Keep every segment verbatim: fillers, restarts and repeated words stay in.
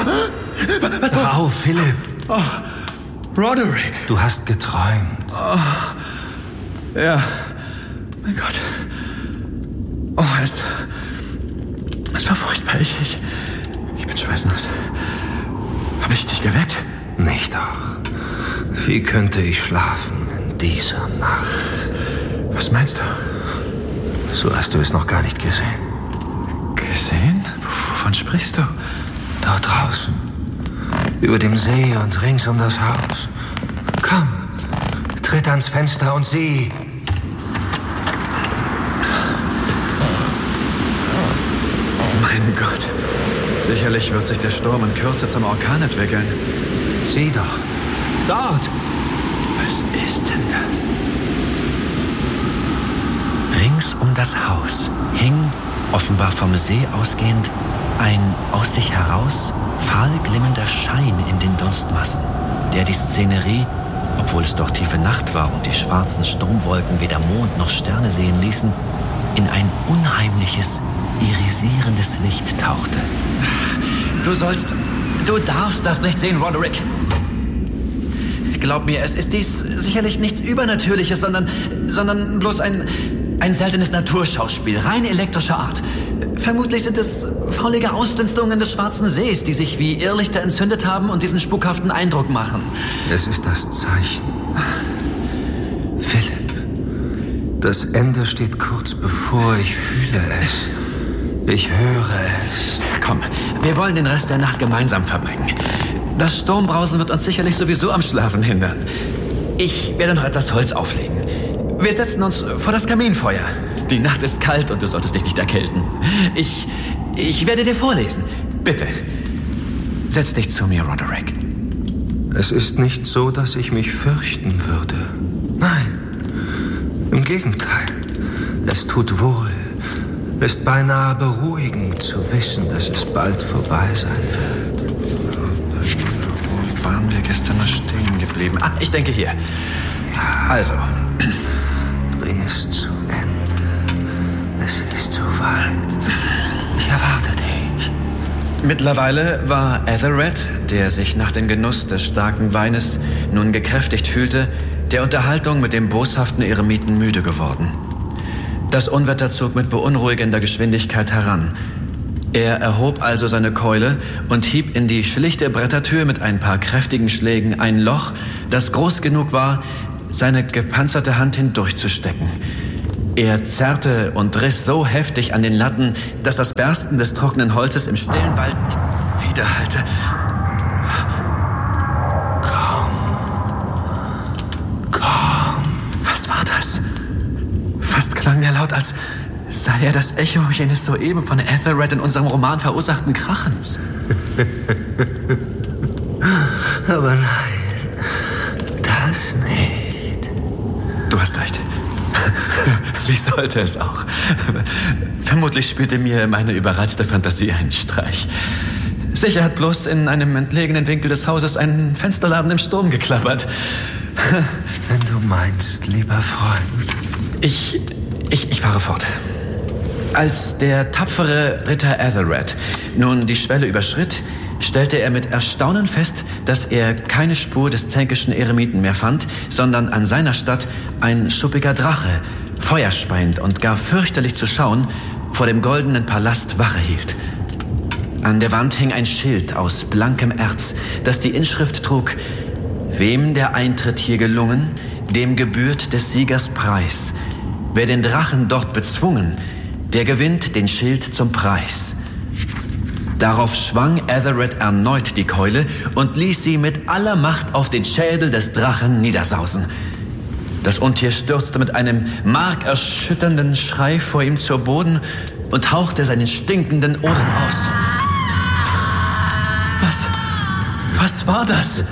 Was? Hör auf, Philipp. Oh, Roderick. Du hast geträumt. Oh. Ja. Mein Gott. Oh, es... Es war furchtbar. Ich, ich, ich bin schweißnass. Habe ich dich geweckt? Nicht doch. Wie könnte ich schlafen in dieser Nacht? Was meinst du? So hast du es noch gar nicht gesehen. Gesehen? Wovon sprichst du? Dort draußen. Über dem See und rings um das Haus. Komm, tritt ans Fenster und sieh. Mein Gott. Sicherlich wird sich der Sturm in Kürze zum Orkan entwickeln. Sieh doch. Dort. Was ist denn das? Rings um das Haus hing, offenbar vom See ausgehend, ein aus sich heraus fahl glimmender Schein in den Dunstmassen, der die Szenerie, obwohl es doch tiefe Nacht war und die schwarzen Sturmwolken weder Mond noch Sterne sehen ließen, in ein unheimliches, irisierendes Licht tauchte. Du sollst... Du darfst das nicht sehen, Roderick. Glaub mir, es ist dies sicherlich nichts Übernatürliches, sondern, sondern bloß ein, ein seltenes Naturschauspiel, rein elektrischer Art. Vermutlich sind es faulige Ausdünstungen des Schwarzen Sees, die sich wie Irrlichter entzündet haben und diesen spukhaften Eindruck machen. Es ist das Zeichen. Philipp, das Ende steht kurz bevor. Ich fühle es. Ich höre es. Komm, wir wollen den Rest der Nacht gemeinsam verbringen. Das Sturmbrausen wird uns sicherlich sowieso am Schlafen hindern. Ich werde noch etwas Holz auflegen. Wir setzen uns vor das Kaminfeuer. Die Nacht ist kalt und du solltest dich nicht erkälten. Ich, ich werde dir vorlesen. Bitte, setz dich zu mir, Roderick. Es ist nicht so, dass ich mich fürchten würde. Nein, im Gegenteil. Es tut wohl. Es ist beinahe beruhigend zu wissen, dass es bald vorbei sein wird. Wo waren wir gestern noch stehen geblieben? Ah, ich denke hier. Ja, also. Bring es zu Ende. Es ist soweit. Ich erwarte dich. Mittlerweile war Ethelred, der sich nach dem Genuss des starken Weines nun gekräftigt fühlte, der Unterhaltung mit dem boshaften Eremiten müde geworden. Das Unwetter zog mit beunruhigender Geschwindigkeit heran. Er erhob also seine Keule und hieb in die schlichte Brettertür mit ein paar kräftigen Schlägen ein Loch, das groß genug war, seine gepanzerte Hand hindurchzustecken. Er zerrte und riss so heftig an den Latten, dass das Bersten des trockenen Holzes im stillen Wald widerhallte. Komm. Komm. Was war das? Fast klang er laut, als sei er das Echo jenes soeben von Ethelred in unserem Roman verursachten Krachens. Aber nein, das nicht. Du hast recht. Wie sollte es auch? Vermutlich spielte mir meine überreizte Fantasie einen Streich. Sicher hat bloß in einem entlegenen Winkel des Hauses ein Fensterladen im Sturm geklappert. Wenn du meinst, lieber Freund. Ich, ich, ich fahre fort. Als der tapfere Ritter Ethelred nun die Schwelle überschritt, stellte er mit Erstaunen fest, dass er keine Spur des zänkischen Eremiten mehr fand, sondern an seiner Statt ein schuppiger Drache, feuerspeiend und gar fürchterlich zu schauen, vor dem goldenen Palast Wache hielt. An der Wand hing ein Schild aus blankem Erz, das die Inschrift trug: Wem der Eintritt hier gelungen, dem gebührt des Siegers Preis. Wer den Drachen dort bezwungen, der gewinnt den Schild zum Preis. Darauf schwang Ethelred erneut die Keule und ließ sie mit aller Macht auf den Schädel des Drachen niedersausen. Das Untier stürzte mit einem markerschütternden Schrei vor ihm zu Boden und hauchte seinen stinkenden Odem aus. Was? Was war das?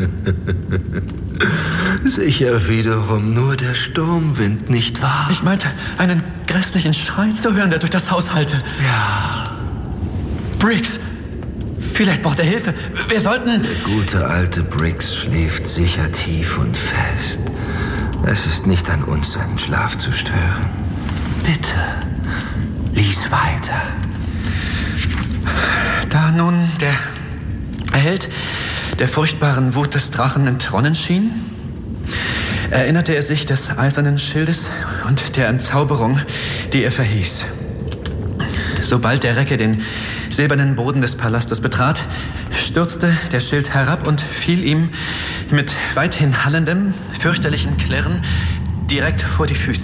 Sicher wiederum nur der Sturmwind, nicht wahr? Ich meinte, einen grässlichen Schrei zu hören, der durch das Haus hallte. Ja. Briggs! Vielleicht braucht er Hilfe. Wir sollten... Der gute alte Briggs schläft sicher tief und fest. Es ist nicht an uns, seinen Schlaf zu stören. Bitte, lies weiter. Da nun der Erhellt der furchtbaren Wut des Drachen entronnen schien, erinnerte er sich des eisernen Schildes und der Entzauberung, die er verhieß. Sobald der Recke den silbernen Boden des Palastes betrat, stürzte der Schild herab und fiel ihm mit weithin hallendem, fürchterlichen Klirren direkt vor die Füße.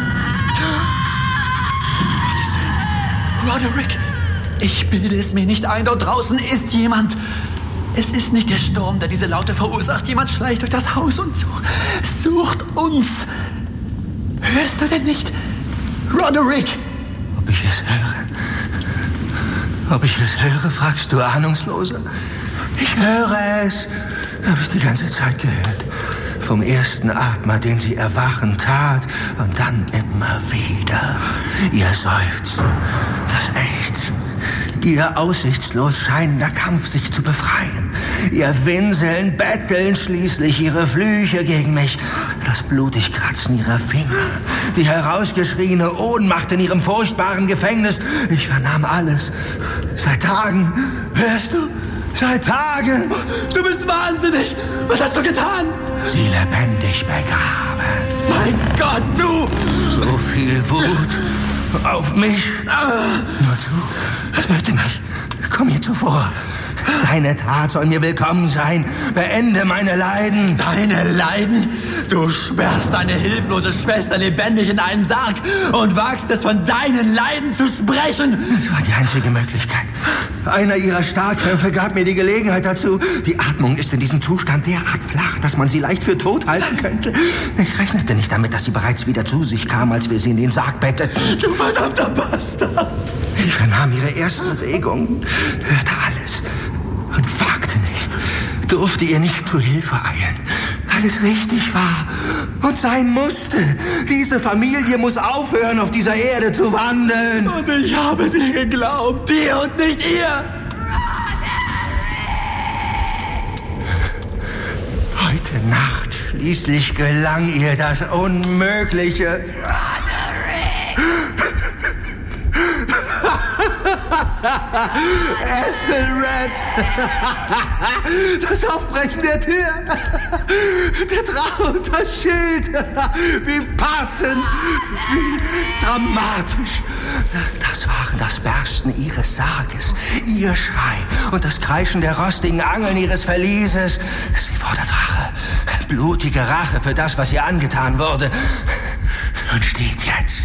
Um Gottes Willen. Roderick, ich bilde es mir nicht ein, dort draußen ist jemand. Es ist nicht der Sturm, der diese Laute verursacht. Jemand schleicht durch das Haus und such, sucht uns. Hörst du denn nicht, Roderick? Ob ich es höre? Ob ich es höre, fragst du Ahnungsloser. Ich höre es. Habe es die ganze Zeit gehört. Vom ersten Atmer, den sie erwachen tat, und dann immer wieder. Ihr Seufzen, das Ächzen, ihr aussichtslos scheinender Kampf, sich zu befreien. Ihr Winseln, Betteln, schließlich ihre Flüche gegen mich. Das blutig Kratzen ihrer Finger. Die herausgeschrieene Ohnmacht in ihrem furchtbaren Gefängnis. Ich vernahm alles. Seit Tagen. Hörst du? Seit Tagen. Du bist wahnsinnig. Was hast du getan? Sie lebendig begraben. Mein Gott, du! So viel Wut auf mich. Nur zu. Töte mich. Komm mir zuvor. Deine Tat soll mir willkommen sein. Beende meine Leiden. Deine Leiden? Du sperrst deine hilflose Schwester lebendig in einen Sarg und wagst es, von deinen Leiden zu sprechen. Das war die einzige Möglichkeit. Einer ihrer Starrkrämpfe gab mir die Gelegenheit dazu. Die Atmung ist in diesem Zustand derart flach, dass man sie leicht für tot halten könnte. Ich rechnete nicht damit, dass sie bereits wieder zu sich kam, als wir sie in den Sarg betteten. Du verdammter Bastard! Ich vernahm ihre ersten Regungen, hörte alles und wagte nicht, durfte ihr nicht zu Hilfe eilen, weil es richtig war und sein musste. Diese Familie muss aufhören, auf dieser Erde zu wandeln. Und ich habe dir geglaubt, dir und nicht ihr. Heute Nacht schließlich gelang ihr das Unmögliche. Ethelred! Das Aufbrechen der Tür! Der Drache und das Schild! Wie passend! Wie dramatisch! Das waren das Bersten ihres Sarges, ihr Schrei und das Kreischen der rostigen Angeln ihres Verlieses. Sie war der Drache. Blutige Rache für das, was ihr angetan wurde. Und steht jetzt